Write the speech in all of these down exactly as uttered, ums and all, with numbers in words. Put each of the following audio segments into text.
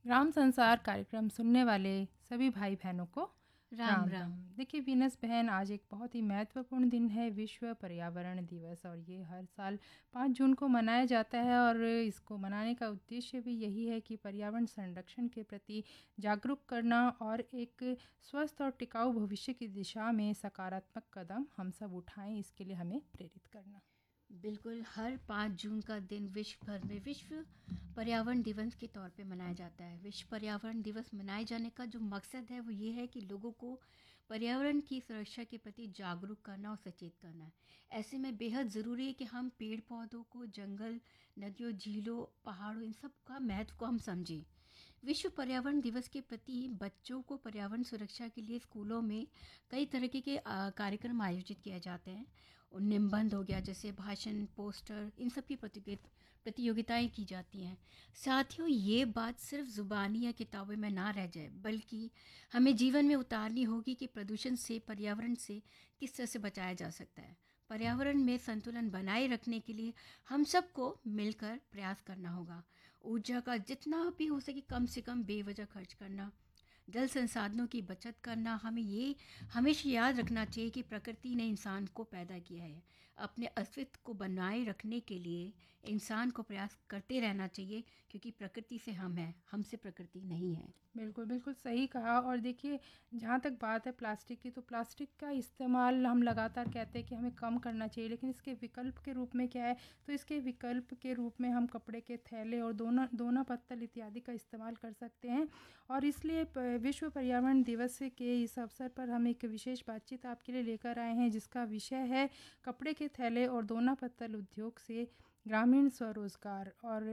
ग्राम संसार कार्यक्रम सुनने वाले सभी भाई बहनों को राम राम राम। राम। देखिए वीनस बहन, आज एक बहुत ही महत्वपूर्ण दिन है, विश्व पर्यावरण दिवस, और ये हर साल पाँच जून को मनाया जाता है। और इसको मनाने का उद्देश्य भी यही है कि पर्यावरण संरक्षण के प्रति जागरूक करना और एक स्वस्थ और टिकाऊ भविष्य की दिशा में सकारात्मक कदम हम सब उठाएं, इसके लिए हमें प्रेरित करना। बिल्कुल, हर पाँच जून का दिन विश्व भर में विश्व पर्यावरण दिवस के तौर पे मनाया जाता है। विश्व पर्यावरण दिवस मनाए जाने का जो मकसद है वो ये है कि लोगों को पर्यावरण की सुरक्षा के प्रति जागरूक करना और सचेत करना है। ऐसे में बेहद ज़रूरी है कि हम पेड़ पौधों को, जंगल, नदियों, झीलों, पहाड़ों, इन सब का महत्व को हम समझें। विश्व पर्यावरण दिवस के प्रति बच्चों को पर्यावरण सुरक्षा के लिए स्कूलों में कई तरह के आ, कार्यक्रम आयोजित किए जाते हैं। और निबंध हो गया, जैसे भाषण, पोस्टर, इन सब की प्रतियोगित प्रतियोगिताएं की जाती हैं। साथियों, ये बात सिर्फ ज़ुबानी या किताबों में ना रह जाए, बल्कि हमें जीवन में उतारनी होगी कि प्रदूषण से, पर्यावरण से किस तरह से बचाया जा सकता है। पर्यावरण में संतुलन बनाए रखने के लिए हम सबको मिलकर प्रयास करना होगा। ऊर्जा का जितना भी हो सके कम से कम बेवजह खर्च करना, जल संसाधनों की बचत करना। हमें ये हमेशा याद रखना चाहिए कि प्रकृति ने इंसान को पैदा किया है। अपने अस्तित्व को बनाए रखने के लिए इंसान को प्रयास करते रहना चाहिए, क्योंकि प्रकृति से हम हैं, हमसे प्रकृति नहीं है। बिल्कुल बिल्कुल सही कहा। और देखिए, जहाँ तक बात है प्लास्टिक की, तो प्लास्टिक का इस्तेमाल हम लगातार कहते हैं कि हमें कम करना चाहिए, लेकिन इसके विकल्प के रूप में क्या है, तो इसके विकल्प के रूप में हम कपड़े के थैले और दोना दोना पत्तल इत्यादि का इस्तेमाल कर सकते हैं। और इसलिए विश्व पर्यावरण दिवस के इस अवसर पर हम एक विशेष बातचीत आपके लिए लेकर आए हैं, जिसका विषय है कपड़े के थैले और दोना पत्तल उद्योग से ग्रामीण स्वरोजगार। और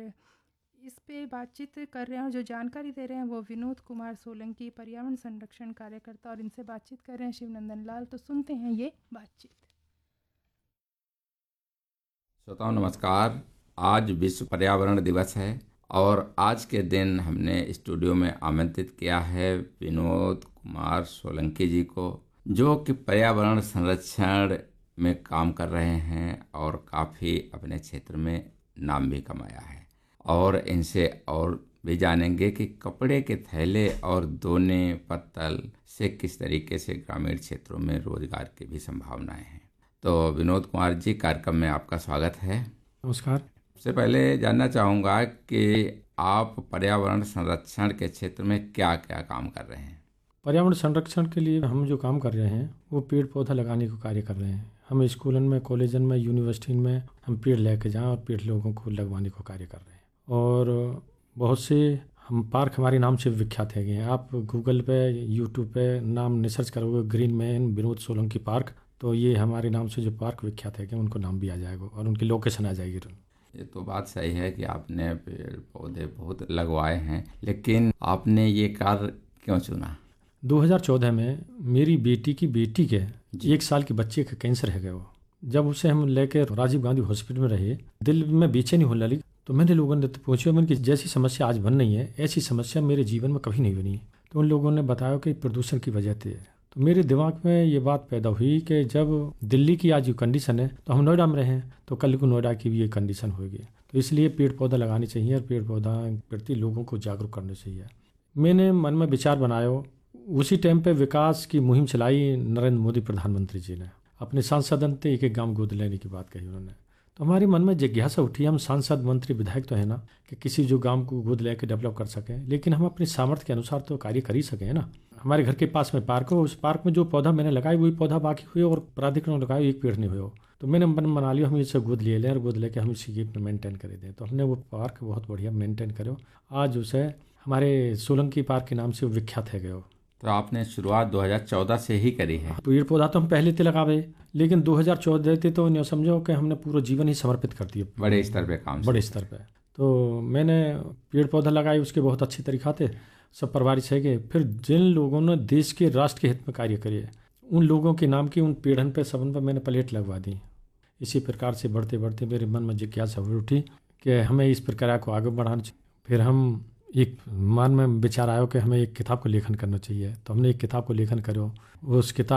इस पे बातचीत कर रहे हैं, जो जानकारी दे रहे हैं वो विनोद कुमार सोलंकी, पर्यावरण संरक्षण कार्यकर्ता, और इनसे बातचीत कर रहे हैं शिवनंदन लाल। तो सुनते हैं ये बातचीत। श्रोताओं नमस्कार। आज विश्व पर्यावरण दिवस है और आज के दिन हमने स्टूडियो में आमंत्रित किया है विनोद कुमार सोलंकी जी को, जो कि पर्यावरण संरक्षण में काम कर रहे हैं और काफ़ी अपने क्षेत्र में नाम भी कमाया है। और इनसे और भी जानेंगे कि कपड़े के थैले और दोने पत्तल से किस तरीके से ग्रामीण क्षेत्रों में रोजगार की भी संभावनाएं हैं। तो विनोद कुमार जी, कार्यक्रम में आपका स्वागत है। नमस्कार। सबसे पहले जानना चाहूँगा कि आप पर्यावरण संरक्षण के क्षेत्र में क्या क्या काम कर रहे हैं। पर्यावरण संरक्षण के लिए हम जो काम कर रहे हैं वो पेड़ पौधा लगाने का कार्य कर रहे हैं। हम स्कूलन में, कॉलेजन में, यूनिवर्सिटी में हम पेड़ लेके जाएं और पेड़ लोगों को लगवाने का कार्य कर रहे हैं। और बहुत से हम पार्क हमारे नाम से विख्यात है गए। आप गूगल पे, यूट्यूब पे नाम सर्च करोगे green man Vinod Solanki park, तो ये हमारे नाम से जो पार्क विख्यात है उनको नाम भी आ जाएगा और उनकी लोकेशन आ जाएगी। ये तो बात सही है कि आपने पेड़ पौधे बहुत लगवाए हैं, लेकिन आपने ये कार्य क्यों चुना? दो हज़ार चौदह में मेरी बेटी की बेटी के एक साल के बच्चे का कैंसर है गया। वो जब उसे हम लेकर राजीव गांधी हॉस्पिटल में रहे, दिल में बेचैनी होने लगी, तो मैंने लोगों ने तो पूछा, मैंने कि जैसी समस्या आज बन रही है ऐसी समस्या मेरे जीवन में कभी नहीं बनी है। तो उन लोगों ने बताया कि प्रदूषण की वजह से है। तो मेरे दिमाग में ये बात पैदा हुई कि जब दिल्ली की आज कंडीशन है तो हम नोएडा में रहे हैं, तो कल को नोएडा की भी ये कंडीशन होगी। तो इसलिए पेड़ पौधा लगाने चाहिए और पेड़ पौधा प्रति लोगों को जागरूक करना चाहिए। मैंने मन में विचार बनाया। उसी टाइम पे विकास की मुहिम चलाई नरेंद्र मोदी प्रधानमंत्री जी ने। अपने सांसदन से एक एक गाँव गोद लेने की बात कही उन्होंने। तो हमारे मन में जिज्ञासा उठी, हम सांसद, मंत्री, विधायक तो है ना कि किसी जो गांव को गोद लेकर डेवलप कर सकें, लेकिन हम अपनी सामर्थ्य के अनुसार तो कार्य कर ही सकें ना। हमारे घर के पास में पार्क हो, उस पार्क में जो पौधा मैंने लगाया वही पौधा बाकी हुए और प्राधिकरण लगाया एक पेड़ नहीं हुए। तो मैंने मन बना लिया हम इसे गोद ले लें और गोद लेकर हम इसी की मेंटेन कर दें। तो हमने वो पार्क बहुत बढ़िया मेंटेन करो। आज उसे हमारे सोलंकी पार्क के नाम से विख्यात है गए। तो आपने शुरुआत दो हज़ार चौदह से ही करी है। पेड़ पौधा तो हम पहले थे लगावे, लेकिन दो हज़ार चौदह थे तो नहीं समझो कि हमने पूरा जीवन ही समर्पित कर दिया बड़े स्तर पे काम बड़े स्तर पे। तो मैंने पेड़ पौधा लगाए, उसके बहुत अच्छे तरीका थे, सब परिवार से गए। फिर जिन लोगों ने देश के राष्ट्र के हित में कार्य करे, उन लोगों के नाम की उन पेड़न पे सबन पर मैंने प्लेट लगवा दी। इसी प्रकार से बढ़ते बढ़ते मेरे मन में जिज्ञासा उठी कि हमें इस प्रक्रिया को आगे बढ़ाना चाहिए। फिर हम एक मन में विचार आया कि हमें एक किताब को लेखन करना चाहिए। तो हमने एक किताब को लेखन करो। उस किताब